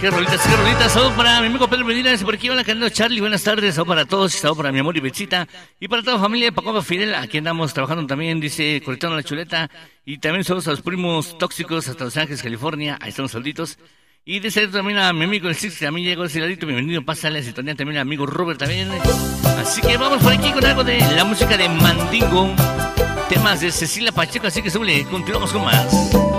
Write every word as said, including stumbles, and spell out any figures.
qué rolitas, qué rolitas. Saludos para mi amigo Pedro Medina, por aquí va la cadena Charlie. Buenas tardes, saludos para todos, saludos para mi amor y Betsita. Y para toda la familia de Paco Fidel, aquí andamos trabajando también, dice Coletano la Chuleta. Y también saludos a los primos tóxicos hasta Los Ángeles, California. Ahí están los saluditos. Y dice también a mi amigo el Six, que a mí llegó ese ladito, bienvenido, pásale a sintonía también a mi amigo Robert también. Así que vamos por aquí con algo de la música de Mandingo, temas de Cecilia Pacheco, así que súbele, continuamos con más.